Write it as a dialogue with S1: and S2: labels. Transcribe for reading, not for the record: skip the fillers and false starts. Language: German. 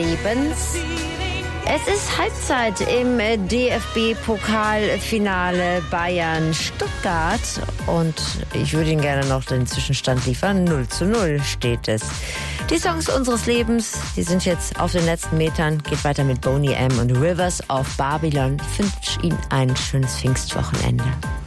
S1: Lebens. Es ist Halbzeit im DFB-Pokalfinale Bayern-Stuttgart und ich würde Ihnen gerne noch den Zwischenstand liefern. 0:0 steht es. Die Songs unseres Lebens, die sind jetzt auf den letzten Metern. Geht weiter mit Boney M. und Rivers of Babylon. Ich wünsche Ihnen ein schönes Pfingstwochenende.